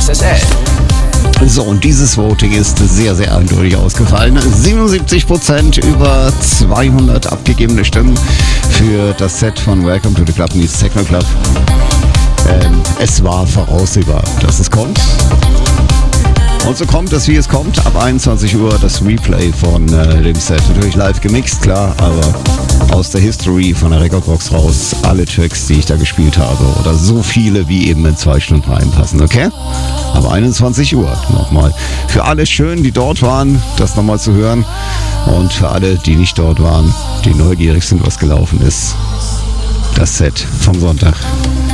SSL. So, und dieses Voting ist sehr, sehr eindeutig ausgefallen. 77% über 200 abgegebene Stimmen für das Set von Welcome to the Club Meets Techno Club. Es war voraussehbar, dass es kommt. Und so kommt es, wie es kommt. Ab 21 Uhr das Replay von dem Set. Natürlich live gemixt, klar, aber aus der History von der Recordbox raus alle Tracks, die ich da gespielt habe. Oder so viele, wie eben in 2 Stunden reinpassen, okay? Ab 21 Uhr nochmal. Für alle schön, die dort waren, das nochmal zu hören. Und für alle, die nicht dort waren, die neugierig sind, was gelaufen ist. Das Set vom Sonntag.